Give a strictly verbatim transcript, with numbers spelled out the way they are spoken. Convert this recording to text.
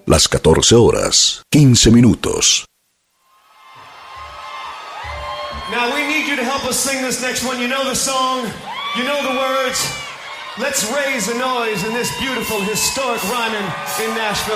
las catorce horas, quince minutos. Now we need you to help us sing this next one. You know the song, you know the words. Let's raise the noise in this beautiful, historic rhyming in Nashville.